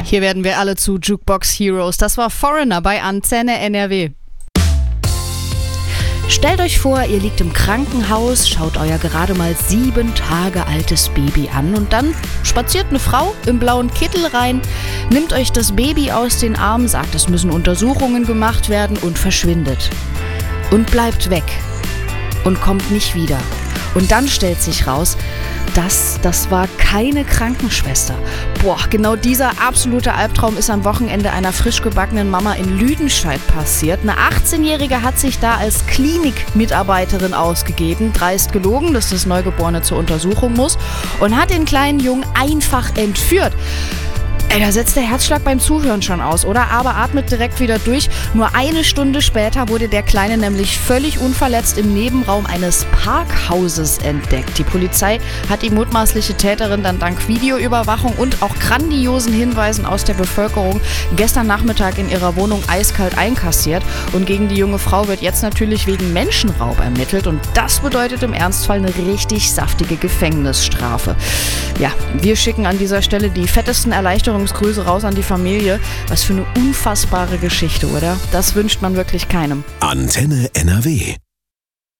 Hier werden wir alle zu Jukebox Heroes. Das war Foreigner bei Antenne NRW. Stellt euch vor, ihr liegt im Krankenhaus, schaut euer gerade mal 7 Tage altes Baby an und dann spaziert eine Frau im blauen Kittel rein, nimmt euch das Baby aus den Armen, sagt, es müssen Untersuchungen gemacht werden und verschwindet. Und bleibt weg und kommt nicht wieder. Und dann stellt sich raus, das war keine Krankenschwester. Boah, genau dieser absolute Albtraum ist am Wochenende einer frisch gebackenen Mama in Lüdenscheid passiert. Eine 18-Jährige hat sich da als Klinikmitarbeiterin ausgegeben, dreist gelogen, dass das Neugeborene zur Untersuchung muss und hat den kleinen Jungen einfach entführt. Ey, da setzt der Herzschlag beim Zuhören schon aus, oder? Aber atmet direkt wieder durch. Nur eine Stunde später wurde der Kleine nämlich völlig unverletzt im Nebenraum eines Parkhauses entdeckt. Die Polizei hat die mutmaßliche Täterin dann dank Videoüberwachung und auch grandiosen Hinweisen aus der Bevölkerung gestern Nachmittag in ihrer Wohnung eiskalt einkassiert. Und gegen die junge Frau wird jetzt natürlich wegen Menschenraub ermittelt. Und das bedeutet im Ernstfall eine richtig saftige Gefängnisstrafe. Ja, wir schicken an dieser Stelle die fettesten Erleichterungsgrüße raus an die Familie. Was für eine unfassbare Geschichte, oder? Das wünscht man wirklich keinem. Antenne NRW.